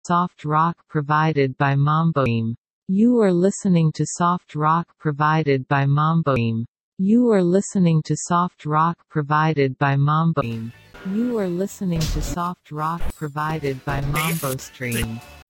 soft rock provided by Mamboim. You are listening to soft rock provided by Mamboim. You are listening to soft rock provided by Mamboim. You are listening to soft rock provided by Mambo Stream.